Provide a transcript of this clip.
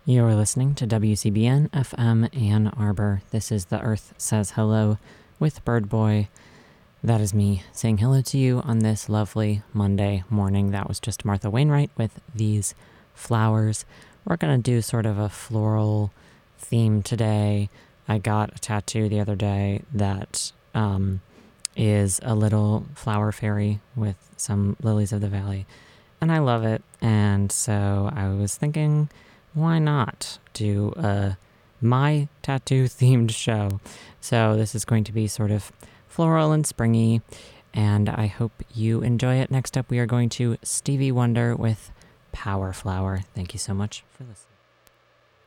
You're listening to WCBN FM Ann Arbor. This is The Earth Says Hello with Bird Boy. That is me saying hello to you on this lovely Monday morning. That was just Martha Wainwright with These Flowers. We're going to do sort of a floral theme today. I got a tattoo the other day that is a little flower fairy with some lilies of the valley, and I love it. And so I was thinking, why not do a my tattoo themed show? So this is going to be sort of floral and springy, and I hope you enjoy it. Next up, we are going to Stevie Wonder with Power Flower. Thank you so much for listening.